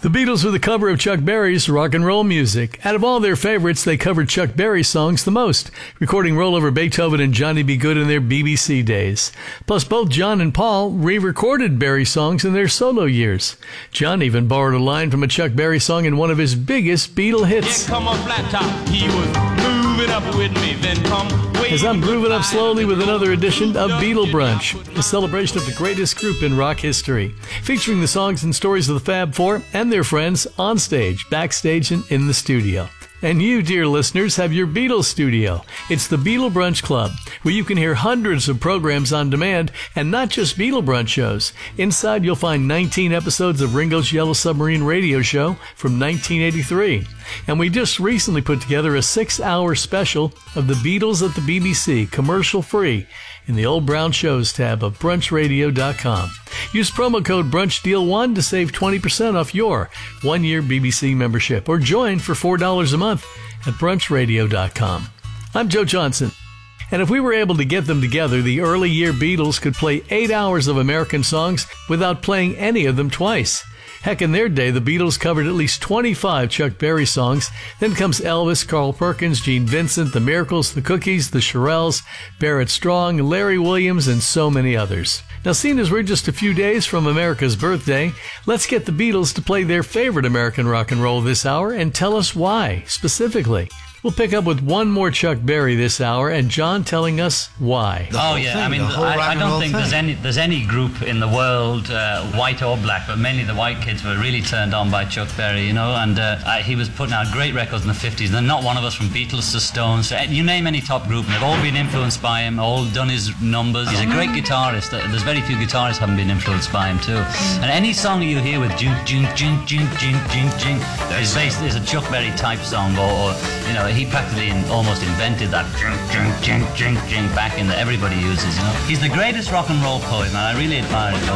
The Beatles with a cover of Chuck Berry's rock and roll music. Out of all their favorites, they covered Chuck Berry songs the most, recording Rollover Beethoven and Johnny B. Goode in their BBC days. Plus, both John and Paul re-recorded Berry songs in their solo years. John even borrowed a line from a Chuck Berry song in one of his biggest Beatle hits. Yeah, come on, flat top. He was moving up with me, then come As I'm grooving up slowly with another edition of Beatle Brunch, a celebration of the greatest group in rock history, featuring the songs and stories of the Fab Four and their friends on stage, backstage, and in the studio. And you, dear listeners, have your Beatles studio. It's the Beatle Brunch Club, where you can hear hundreds of programs on demand, and not just Beatle Brunch shows. Inside, you'll find 19 episodes of Ringo's Yellow Submarine radio show from 1983. And we just recently put together a 6-hour special of the Beatles at the BBC, commercial-free, in the Old Brown Shows tab of brunchradio.com. Use promo code BRUNCHDEAL1 to save 20% off your one-year BBC membership, or join for $4 a month at brunchradio.com. I'm Joe Johnson, and if we were able to get them together, the early year Beatles could play 8 hours of American songs without playing any of them twice. Heck, in their day, the Beatles covered at least 25 Chuck Berry songs. Then comes Elvis, Carl Perkins, Gene Vincent, The Miracles, The Cookies, The Shirelles, Barrett Strong, Larry Williams, and so many others. Now, seeing as we're just a few days from America's birthday, let's get the Beatles to play their favorite American rock and roll this hour and tell us why, specifically. We'll pick up with one more Chuck Berry this hour, and John telling us why. Oh yeah, I mean, I don't think there's any group in the world, white or black, but mainly the white kids were really turned on by Chuck Berry, you know. And he was putting out great records in the 50s. And not one of us, from Beatles to Stones, you name any top group, and they've all been influenced by him, all done his numbers. He's a great guitarist. There's very few guitarists haven't been influenced by him too. And any song you hear with jink jink jink jink jink jink jink is a Chuck Berry type song, or you know. He practically almost invented that jink, jink, jink, jink, jink back in that everybody uses, you know. He's the greatest rock and roll poet, man. I really admire him.